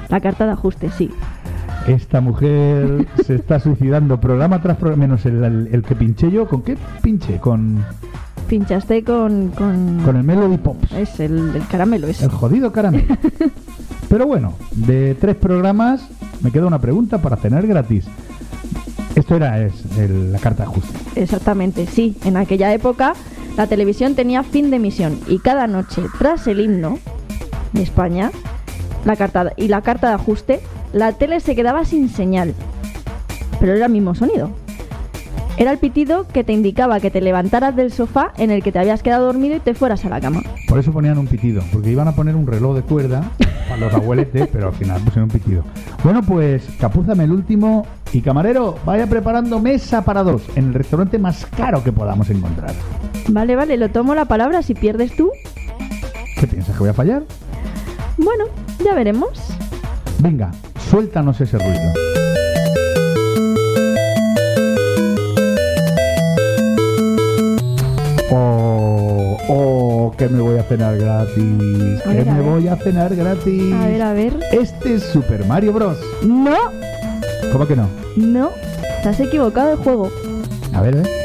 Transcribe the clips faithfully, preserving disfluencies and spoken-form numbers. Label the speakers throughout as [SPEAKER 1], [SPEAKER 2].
[SPEAKER 1] La carta de ajuste, sí.
[SPEAKER 2] Esta mujer se está suicidando programa tras programa, menos el, el, el que pinché yo. ¿Con qué pinché? Con...
[SPEAKER 1] Pinchaste con... Con,
[SPEAKER 2] con el Melody Pops.
[SPEAKER 1] Es el, el caramelo ese.
[SPEAKER 2] El jodido caramelo. Pero bueno, de tres programas me queda una pregunta para cenar gratis. Esto era es el, la carta de ajuste.
[SPEAKER 1] Exactamente, sí. En aquella época la televisión tenía fin de emisión y cada noche, tras el himno de España la carta y la carta de ajuste, la tele se quedaba sin señal. Pero era el mismo sonido. Era el pitido que te indicaba que te levantaras del sofá en el que te habías quedado dormido y te fueras a la cama.
[SPEAKER 2] Por eso ponían un pitido, porque iban a poner un reloj de cuerda para los abueletes, pero al final pusieron un pitido. Bueno, pues capúzame el último y camarero, vaya preparando mesa para dos en el restaurante más caro que podamos encontrar.
[SPEAKER 1] Vale, vale, lo tomo la palabra. Si pierdes tú...
[SPEAKER 2] ¿Qué piensas, que voy a fallar?
[SPEAKER 1] Bueno, ya veremos.
[SPEAKER 2] Venga, suéltanos ese ruido. Oh, oh, que me voy a cenar gratis.
[SPEAKER 1] A ver,
[SPEAKER 2] que
[SPEAKER 1] a
[SPEAKER 2] me
[SPEAKER 1] ver.
[SPEAKER 2] voy a cenar gratis.
[SPEAKER 1] A ver, a ver.
[SPEAKER 2] Este es Super Mario Bros.
[SPEAKER 1] No,
[SPEAKER 2] ¿Cómo que no?
[SPEAKER 1] no, te has equivocado de juego.
[SPEAKER 2] A ver, ¿eh?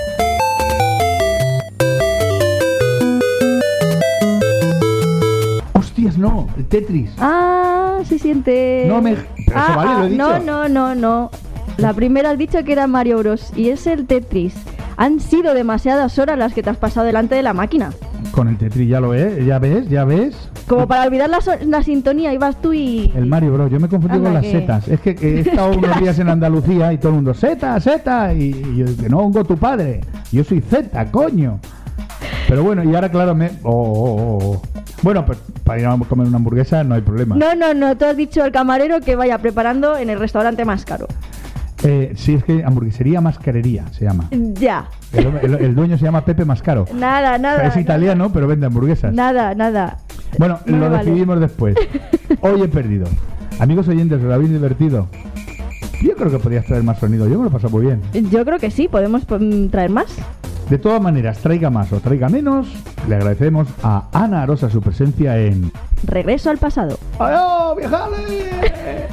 [SPEAKER 2] ¡Hostias, no! El Tetris.
[SPEAKER 1] Ah, se siente...
[SPEAKER 2] No me... Pero
[SPEAKER 1] ah,
[SPEAKER 2] eso vale,
[SPEAKER 1] ah,
[SPEAKER 2] lo he dicho.
[SPEAKER 1] No, no, no, no. La primera has dicho que era Mario Bros. Y es el Tetris. Han sido demasiadas horas las que te has pasado delante de la máquina.
[SPEAKER 2] Con el Tetris ya lo ves, ya ves, ya ves.
[SPEAKER 1] Como para olvidar la, so- la sintonía, ibas tú y...
[SPEAKER 2] El Mario Bros. Yo me confundí
[SPEAKER 1] Anda,
[SPEAKER 2] con las
[SPEAKER 1] que-
[SPEAKER 2] setas. Es que, que he estado unos días en Andalucía y todo el mundo, seta, seta. Y, y yo, que no hongo tu padre. Yo soy zeta, coño. Pero bueno, y ahora claro me... Oh, oh, oh, oh. Bueno, pues para ir a comer una hamburguesa no hay problema.
[SPEAKER 1] No, no, no, tú has dicho al camarero que vaya preparando en el restaurante más caro.
[SPEAKER 2] Eh, sí, es que hamburguesería Mascarería se llama.
[SPEAKER 1] Ya.
[SPEAKER 2] El, el- el dueño se llama Pepe Mascaro.
[SPEAKER 1] Nada, nada.
[SPEAKER 2] Es italiano, pero vende hamburguesas.
[SPEAKER 1] Nada, nada.
[SPEAKER 2] Bueno,
[SPEAKER 1] No
[SPEAKER 2] lo
[SPEAKER 1] me vale.
[SPEAKER 2] decidimos después. Hoy he perdido. Amigos oyentes, ¿os lo habéis divertido? Yo creo que podías traer más sonido. Yo me lo he pasado muy bien.
[SPEAKER 1] Yo creo que sí, podemos mm, traer más.
[SPEAKER 2] De todas maneras, traiga más o traiga menos, le agradecemos a Ana Arosa su presencia en...
[SPEAKER 1] Regreso al pasado.
[SPEAKER 2] ¡Adiós, viejales!